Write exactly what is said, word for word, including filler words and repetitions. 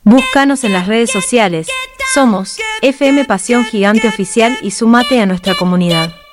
Búscanos en las redes sociales. Somos F M Pasión Gigante Oficial y sumate a nuestra comunidad.